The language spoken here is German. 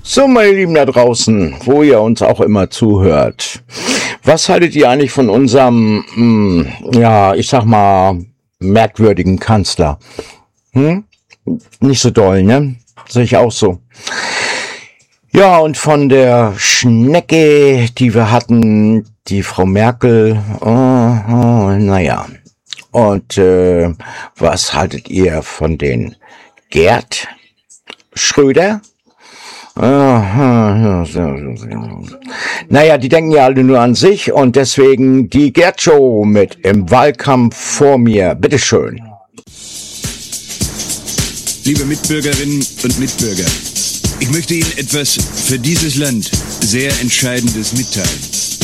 So, meine Lieben da draußen, wo ihr uns auch immer zuhört. Was haltet ihr eigentlich von unserem, ich sag mal, merkwürdigen Kanzler? Nicht so doll, ne? Sehe ich auch so. Ja, und von der Schnecke, die wir hatten, die Frau Merkel, naja. Und was haltet ihr von den Gerd Schröder? Naja, die denken ja alle nur an sich und deswegen die Gerd Show mit im Wahlkampf vor mir. Bitteschön. Liebe Mitbürgerinnen und Mitbürger, ich möchte Ihnen etwas für dieses Land sehr Entscheidendes mitteilen.